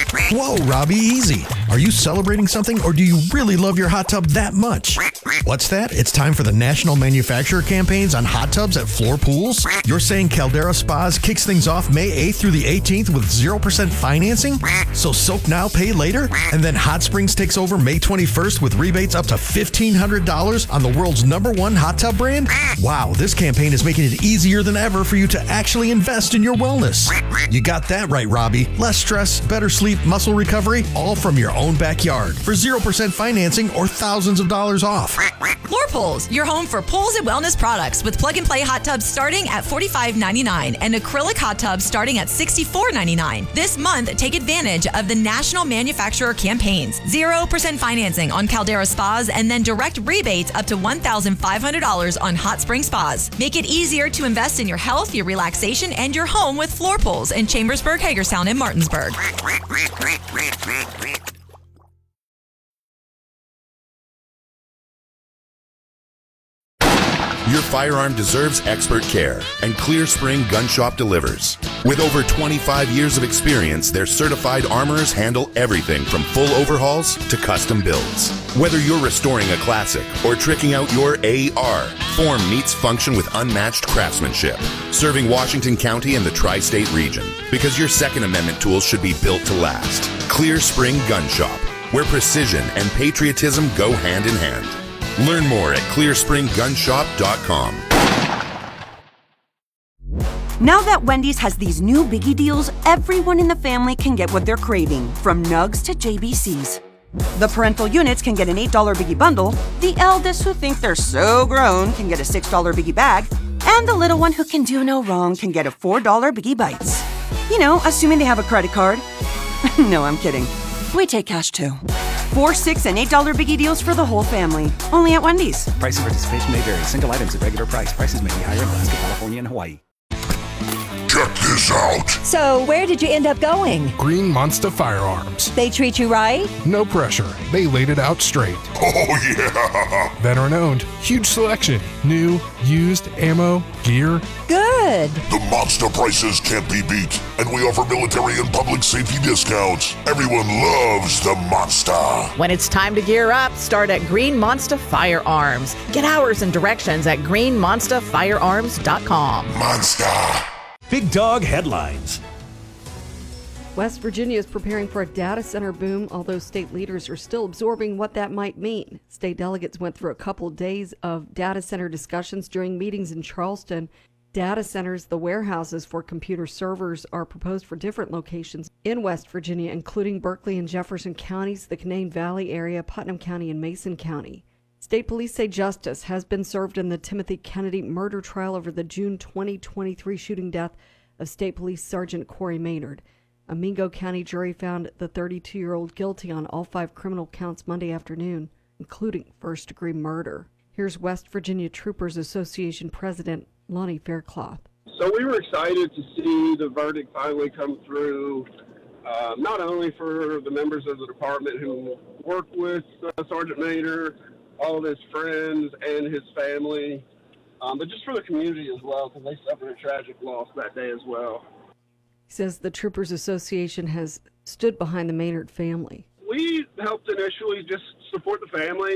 Whoa, Robbie, easy. Are you celebrating something, or do you really love your hot tub that much? What's that? It's time for the National Manufacturer campaigns on hot tubs at Floor Pools? You're saying Caldera Spas kicks things off May 8th through the 18th with 0% financing? So soak now, pay later? And then Hot Springs takes over May 21st with rebates up to $1,500 on the world's #1 hot tub brand? Wow, this campaign is making it easier than ever for you to actually invest in your wellness. You got that right, Robbie. Less stress, better sleep, muscle recovery, all from your own backyard for 0% financing or thousands of dollars off. Floor Pools, your home for pools and wellness products with plug-and-play hot tubs starting at $45.99 and acrylic hot tubs starting at $64.99. This month, take advantage of the National Manufacturer campaigns. 0% financing on Caldera Spas and then direct rebates up to $1,500 on Hot Spring Spas. Make it easier to invest in your health, your relaxation, and your home with Floor Pools in Chambersburg, Hagerstown, and Martinsburg. Your firearm deserves expert care, and Clear Spring Gun Shop delivers. With over 25 years of experience, their certified armorers handle everything from full overhauls to custom builds. Whether you're restoring a classic or tricking out your AR, Form meets function with unmatched craftsmanship, serving Washington County and the tri-state region. Because your Second Amendment tools should be built to last. Clear Spring Gun Shop, where precision and patriotism go hand in hand. Learn more at clearspringgunshop.com. Now that Wendy's has these new biggie deals, everyone in the family can get what they're craving, from nugs to JBCs. The parental units can get an $8 biggie bundle, the eldest who think they're so grown can get a $6 biggie bag, and the little one who can do no wrong can get a $4 biggie bites. You know, assuming they have a credit card. No, I'm kidding. We take cash too. 4, $6, and $8 biggie deals for the whole family. Only at Wendy's. Price and participation may vary. Single items at regular price. Prices may be higher in Alaska, California, and Hawaii. Check this out. So, where did you end up going? Green Monster Firearms. They treat you right? No pressure. They laid it out straight. Oh, yeah. Veteran owned. Huge selection. New, used, ammo, gear. Good. The monster prices can't be beat, and we offer military and public safety discounts. Everyone loves the monster. When it's time to gear up, start at Green Monster Firearms. Get hours and directions at greenmonsterfirearms.com. Monster. Big Dog Headlines. West Virginia is preparing for a data center boom, although state leaders are still absorbing what that might mean. State delegates went through a couple of days of data center discussions during meetings in Charleston. Data centers, the warehouses for computer servers, are proposed for different locations in West Virginia, including Berkeley and Jefferson counties, the Canaan Valley area, Putnam County, and Mason County. State police say justice has been served in the Timothy Kennedy murder trial over the June 2023 shooting death of State Police Sergeant Corey Maynard. A Mingo County jury found the 32-year-old guilty on all 5 criminal counts Monday afternoon, including first-degree murder. Here's West Virginia Troopers Association President Lonnie Faircloth. So we were excited to see the verdict finally come through, not only for the members of the department who worked with Sergeant Maynard, all of his friends and his family, but just for the community as well, because they suffered a tragic loss that day as well. He says the Troopers Association has stood behind the Maynard family. We helped initially just support the family.